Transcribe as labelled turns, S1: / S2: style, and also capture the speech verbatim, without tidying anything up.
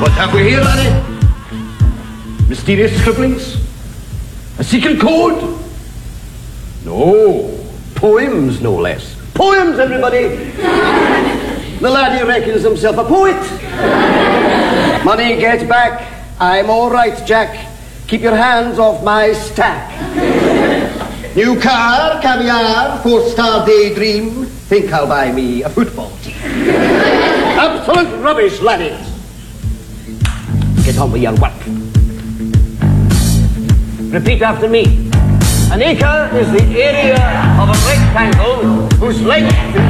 S1: What have we here, laddie? Mysterious scribblings? A secret code? No. Poems, no less. Poems, everybody! The laddie reckons himself a poet. Money, get back. I'm all right, Jack. Keep your hands off my stack. New car, caviar, four-star daydream. Think I'll buy me a football team. Absolute rubbish, laddies. Get on with your work. Repeat after me. An acre is the area of a rectangle whose length is